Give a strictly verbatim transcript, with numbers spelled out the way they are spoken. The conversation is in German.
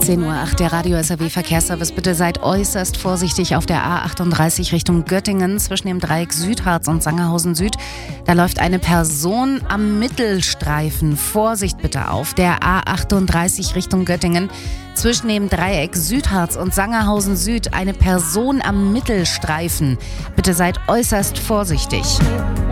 zehn Uhr acht, der Radio S R W Verkehrsservice. Bitte seid äußerst vorsichtig auf der A achtunddreißig Richtung Göttingen zwischen dem Dreieck Südharz und Sangerhausen Süd. Da läuft eine Person am Mittelstreifen. Vorsicht bitte auf der A achtunddreißig Richtung Göttingen zwischen dem Dreieck Südharz und Sangerhausen Süd. Eine Person am Mittelstreifen. Bitte seid äußerst vorsichtig.